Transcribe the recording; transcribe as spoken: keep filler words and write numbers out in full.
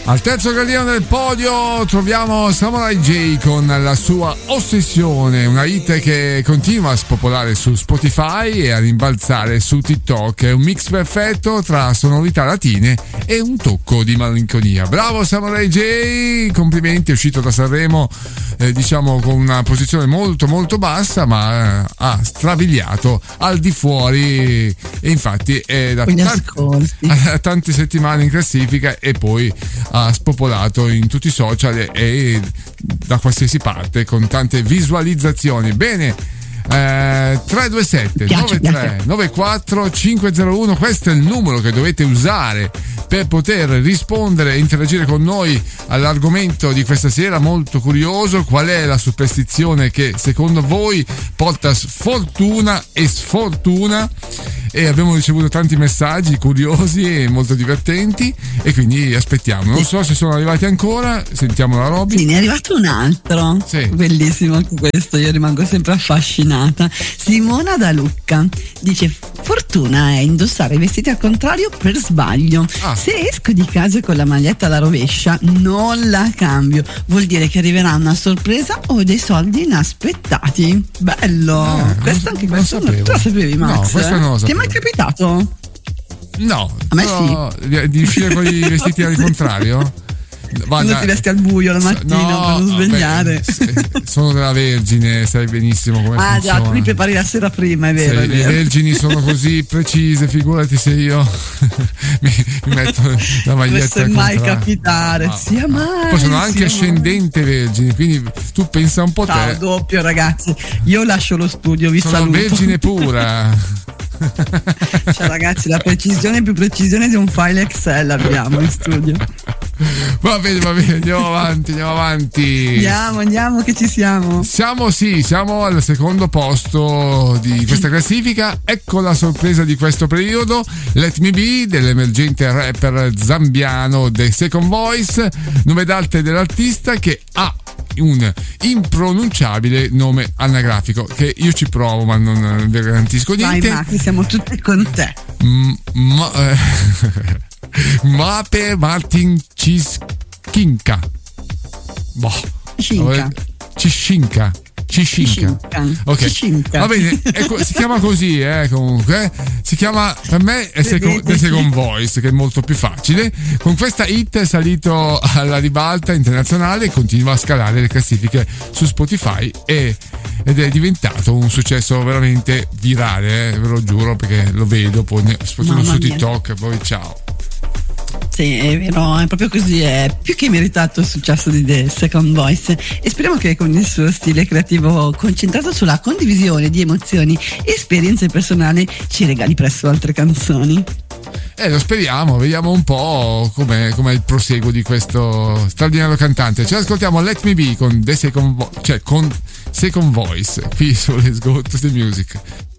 Al terzo gradino del podio troviamo Samurai J con la sua Ossessione, una hit che continua a spopolare su Spotify e a rimbalzare su TikTok. È un mix perfetto tra sonorità latine e un tocco di malinconia. Bravo Samurai J, complimenti, è uscito da Sanremo eh, diciamo con una posizione molto molto bassa, ma eh, ha strabiliato al di fuori e infatti è da tanti, tante settimane in classifica e poi ha spopolato in tutti i social e, e da qualsiasi parte con tante visualizzazioni. Bene, eh, tre due sette nove tre nove quattro cinque zero uno, questo è il numero che dovete usare per poter rispondere e interagire con noi all'argomento di questa sera, molto curioso. Qual è la superstizione che secondo voi porta fortuna e sfortuna? E abbiamo ricevuto tanti messaggi curiosi e molto divertenti e quindi aspettiamo. Non so se sono arrivati ancora, sentiamo la Robby. Sì, ne è arrivato un altro, sì. Bellissimo anche questo, io rimango sempre affascinata. Simona da Lucca dice: fortuna è indossare i vestiti al contrario per sbaglio. Ah. Se esco di casa con la maglietta alla rovescia non la cambio, vuol dire che arriverà una sorpresa o dei soldi inaspettati. Bello, eh, questo anche questo non tu lo sapevi, Max? No, questo non lo sapevo. Ti è mai capitato? No, a me sì. Di, di uscire con i vestiti al contrario? Quando ti vesti al buio la mattina no, per non svegliare. Beh, sono della Vergine, sai benissimo come ah, funziona. Ah già, tu li prepari la sera prima, è vero, se è vero. Le Vergini sono così precise, figurati se io mi, mi metto la maglietta al mai contrario. Capitare, no, sia no. mai. Poi sono anche sia ascendente mai. Vergine, quindi tu pensa un po' Ciao, te. doppio ragazzi, io lascio lo studio, vi sono saluto. Vergine pura. Cioè ragazzi, la precisione più precisione di un file Excel abbiamo in studio. Va bene, va bene, andiamo avanti, andiamo avanti. Andiamo, andiamo che ci siamo. Siamo, sì, siamo al secondo posto di questa classifica. Ecco la sorpresa di questo periodo. Let Me Be dell'emergente rapper zambiano The Second Voice, nome d'arte dell'artista che ha un impronunciabile nome anagrafico che io ci provo ma non vi garantisco niente. Vai Marco, siamo tutti con te. M- ma, eh, Mape Martin Ciscinca. Boh. Ciscinca. Ciscinca. Ciscinca. Ok. Ciscinca. Va bene, ecco, si chiama così, eh, comunque. Si chiama, per me è seco- The Second Voice, che è molto più facile. Con questa hit è salito alla ribalta internazionale e continua a scalare le classifiche su Spotify e, ed è diventato un successo veramente virale, eh, ve lo giuro, perché lo vedo poi soprattutto su TikTok, poi ciao. Sì, è vero, è proprio così, è più che meritato il successo di The Second Voice e speriamo che con il suo stile creativo concentrato sulla condivisione di emozioni e esperienze personali ci regali presto altre canzoni. Eh, lo speriamo, vediamo un po' com'è, com'è il proseguo di questo straordinario cantante. Ci ascoltiamo Let Me Be con The Second Vo- cioè con Second Voice qui su Let's Go to the Music.